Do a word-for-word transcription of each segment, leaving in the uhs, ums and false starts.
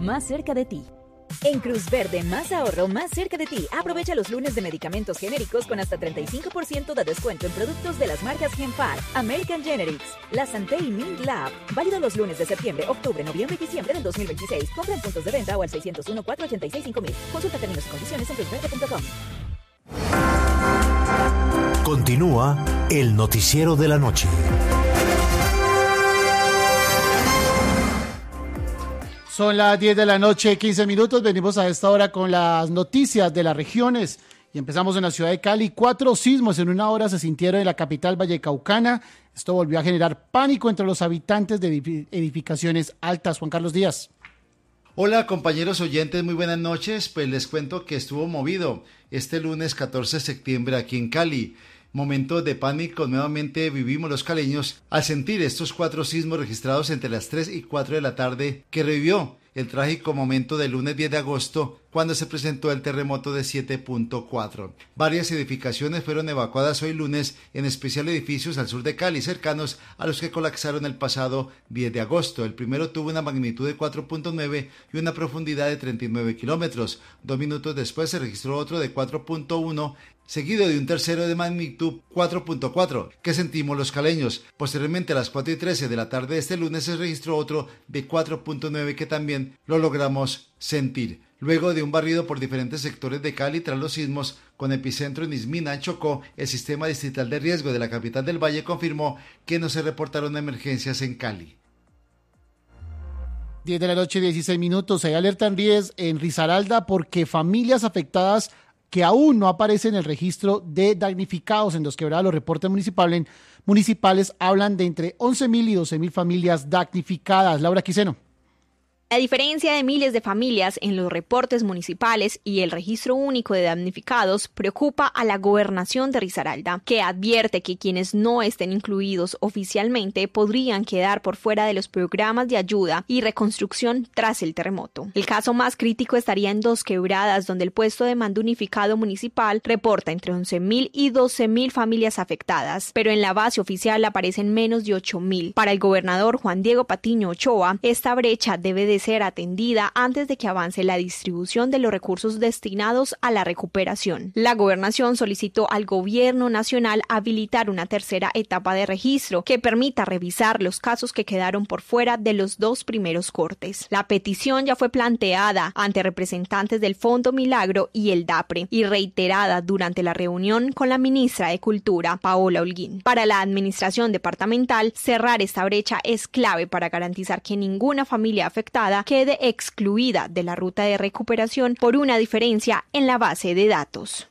más cerca de ti. En Cruz Verde, más ahorro, más cerca de ti. Aprovecha los lunes de medicamentos genéricos con hasta treinta y cinco por ciento de descuento en productos de las marcas Genpar, American Generics, La Santé y Mint Lab. Válido los lunes de septiembre, octubre, noviembre y diciembre del dos mil veintiséis. Compra en puntos de venta o al seis cero uno, cuatro ocho seis, cinco mil. Consulta términos y condiciones en cruz verde punto com. Continúa el noticiero de la noche. Son las diez de la noche, quince minutos. Venimos a esta hora con las noticias de las regiones. Y empezamos en la ciudad de Cali. Cuatro sismos en una hora se sintieron en la capital vallecaucana. Esto volvió a generar pánico entre los habitantes de edificaciones altas. Juan Carlos Díaz. Hola compañeros oyentes, muy buenas noches. Pues les cuento que estuvo movido este lunes catorce de septiembre aquí en Cali. Momentos de pánico nuevamente vivimos los caleños al sentir estos cuatro sismos registrados entre las tres y cuatro de la tarde, que revivió el trágico momento del lunes diez de agosto cuando se presentó el terremoto de siete punto cuatro. Varias edificaciones fueron evacuadas hoy lunes, en especial edificios al sur de Cali, cercanos a los que colapsaron el pasado diez de agosto. El primero tuvo una magnitud de cuatro punto nueve y una profundidad de treinta y nueve kilómetros. Dos minutos después se registró otro de cuatro punto uno, seguido de un tercero de magnitud cuatro punto cuatro, que sentimos los caleños. Posteriormente, a las cuatro y trece de la tarde de este lunes, se registró otro de cuatro punto nueve que también lo logramos sentir. Luego de un barrido por diferentes sectores de Cali tras los sismos, con epicentro en Ismina, Chocó, el sistema distrital de riesgo de la capital del Valle confirmó que no se reportaron emergencias en Cali. diez de la noche, dieciséis minutos. Hay alerta en riesgo en Risaralda porque familias afectadas que aún no aparecen en el registro de damnificados en Dos Quebradas. Los reportes municipales, municipales hablan de entre once mil y doce mil familias damnificadas. Laura Quiseno. A diferencia de miles de familias en los reportes municipales y el registro único de damnificados, preocupa a la gobernación de Risaralda, que advierte que quienes no estén incluidos oficialmente podrían quedar por fuera de los programas de ayuda y reconstrucción tras el terremoto. El caso más crítico estaría en Dos Quebradas, donde el puesto de mando unificado municipal reporta entre once mil y doce mil familias afectadas, pero en la base oficial aparecen menos de ocho mil. Para el gobernador Juan Diego Patiño Ochoa, esta brecha debe de ser atendida antes de que avance la distribución de los recursos destinados a la recuperación. La gobernación solicitó al gobierno nacional habilitar una tercera etapa de registro que permita revisar los casos que quedaron por fuera de los dos primeros cortes. La petición ya fue planteada ante representantes del Fondo Milagro y el DAPRE y reiterada durante la reunión con la ministra de Cultura, Paola Holguín. Para la administración departamental, cerrar esta brecha es clave para garantizar que ninguna familia afectada quede excluida de la ruta de recuperación por una diferencia en la base de datos.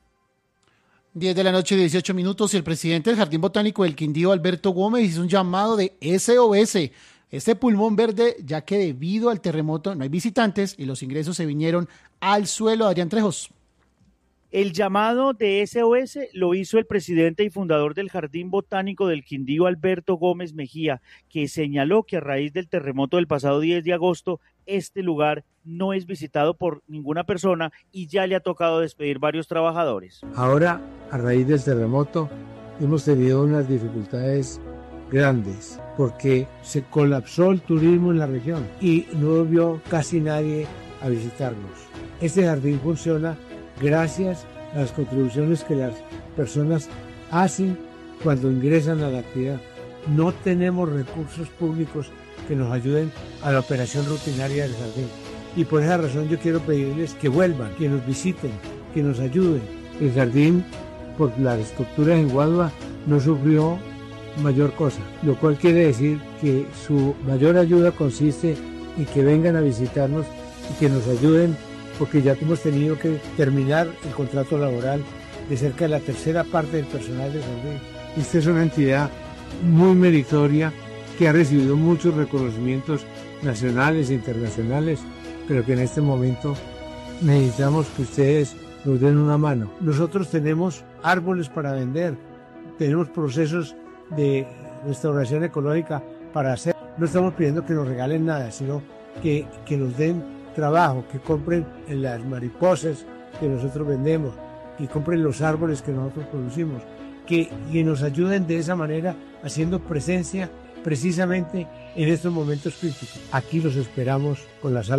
diez de la noche, dieciocho minutos, y el presidente del Jardín Botánico del Quindío, Alberto Gómez, hizo un llamado de S O S, este pulmón verde, ya que debido al terremoto no hay visitantes y los ingresos se vinieron al suelo. Adrián Trejos. El llamado de S O S lo hizo el presidente y fundador del Jardín Botánico del Quindío, Alberto Gómez Mejía, que señaló que a raíz del terremoto del pasado diez de agosto, este lugar no es visitado por ninguna persona y ya le ha tocado despedir varios trabajadores. Ahora, a raíz del terremoto, hemos tenido unas dificultades grandes porque se colapsó el turismo en la región y no volvió casi nadie a visitarnos. Este jardín funciona gracias a las contribuciones que las personas hacen cuando ingresan a la actividad. No tenemos recursos públicos que nos ayuden a la operación rutinaria del jardín. Y por esa razón yo quiero pedirles que vuelvan, que nos visiten, que nos ayuden. El jardín, por las estructuras en Guadua, no sufrió mayor cosa, lo cual quiere decir que su mayor ayuda consiste en que vengan a visitarnos y que nos ayuden, porque ya hemos tenido que terminar el contrato laboral de cerca de la tercera parte del personal del jardín. Esta es una entidad muy meritoria que ha recibido muchos reconocimientos nacionales e internacionales, pero que en este momento necesitamos que ustedes nos den una mano. Nosotros tenemos árboles para vender, tenemos procesos de restauración ecológica para hacer. No estamos pidiendo que nos regalen nada, sino que, que nos den trabajo, que compren las mariposas que nosotros vendemos, que compren los árboles que nosotros producimos, que, que nos ayuden de esa manera haciendo presencia precisamente en estos momentos críticos. Aquí los esperamos con la sala